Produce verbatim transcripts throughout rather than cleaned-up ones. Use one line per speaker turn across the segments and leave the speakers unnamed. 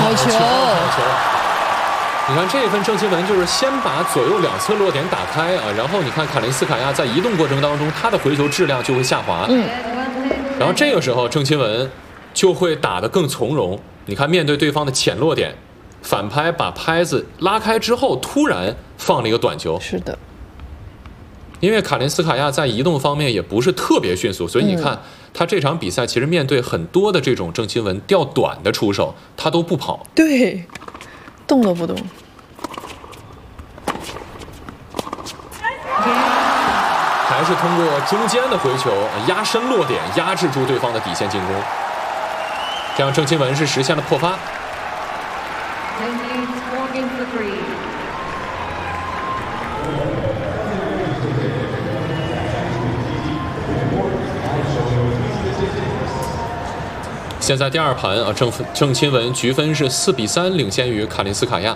好球！
好球！你看这一分，郑钦文就是先把左右两侧落点打开啊，然后你看卡林斯卡娅在移动过程当中，他的回球质量就会下滑。
嗯。
然后这个时候，郑钦文就会打得更从容。你看，面对对方的浅落点，反拍把拍子拉开之后，突然放了一个短球。
是的。
因为卡林斯卡娅在移动方面也不是特别迅速，所以你看、嗯、他这场比赛其实面对很多的这种郑钦文掉短的出手，他都不跑，
对，动都不动。
还是通过中间的回球压身落点，压制住对方的底线进攻，这样郑钦文是实现了破发。现在第二盘啊，郑郑钦文局分是四比三领先于卡林斯卡娅。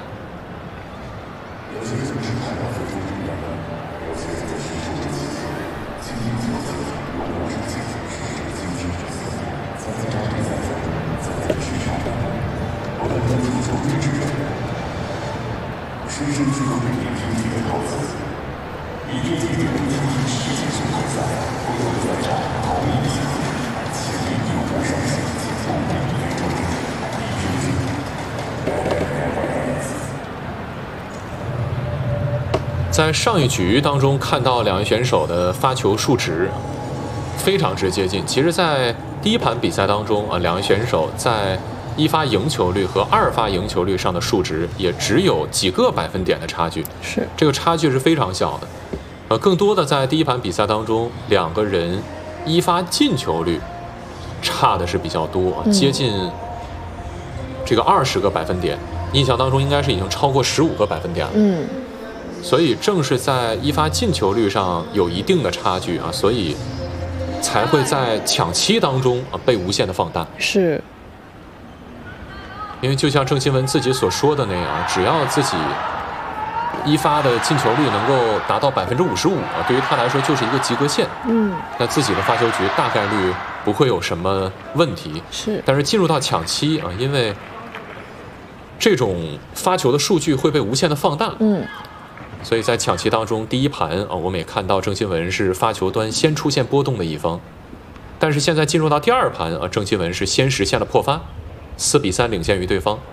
在上一局当中看到两位选手的发球数值非常之接近。其实，在第一盘比赛当中啊，两位选手在一发赢球率和二发赢球率上的数值也只有几个百分点的差距，
是
这个差距是非常小的。呃，更多的在第一盘比赛当中，两个人一发进球率差的是比较多，接近这个二十个百分点，印象当中应该是已经超过十五个百分点了。
嗯。
所以正是在一发进球率上有一定的差距啊，所以才会在抢七当中啊被无限的放大。
是，
因为就像郑钦文自己所说的那样，只要自己一发的进球率能够达到百分之五十五啊，对于他来说就是一个及格线。
嗯，
那自己的发球局大概率不会有什么问题。
是，
但是进入到抢七啊，因为这种发球的数据会被无限的放大。
嗯。
所以在抢七当中，第一盘啊，我们也看到郑钦文是发球端先出现波动的一方，但是现在进入到第二盘啊，郑钦文是先实现了破发，四比三领先于对方。